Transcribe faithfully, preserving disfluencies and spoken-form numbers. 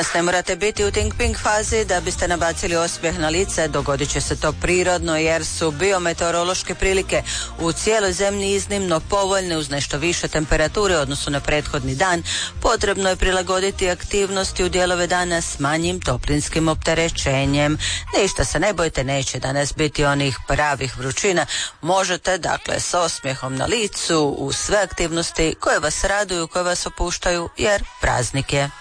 Ne morate biti u think pink fazi da biste nabacili osmijeh na lice, dogodit će se to prirodno jer su biometeorološke prilike u cijeloj zemlji iznimno povoljne uz nešto više temperature u odnosu na prethodni dan. Potrebno je prilagoditi aktivnosti u dijelove dana s manjim toplinskim opterećenjem. Ništa se ne bojte, neće danas biti onih pravih vrućina. Možete dakle s osmijehom na licu u sve aktivnosti koje vas raduju, koje vas opuštaju jer praznik je.